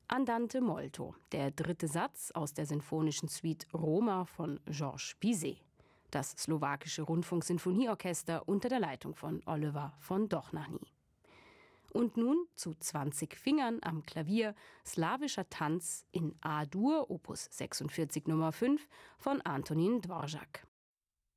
Andante molto, der dritte Satz aus der sinfonischen Suite Roma von Georges Bizet. Das slowakische Rundfunksinfonieorchester unter der Leitung von Oliver von Dohnanyi. Und nun zu 20 Fingern am Klavier slawischer Tanz in A-Dur, Opus 46 Nummer 5 von Antonín Dvořák.